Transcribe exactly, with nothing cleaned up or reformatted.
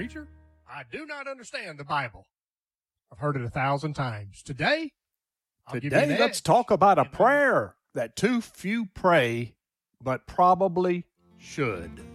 Preacher, I do not understand the Bible. I've heard it a thousand times. Today, I'll give you Today, an let's edge. talk about a prayer that too few pray, but probably should.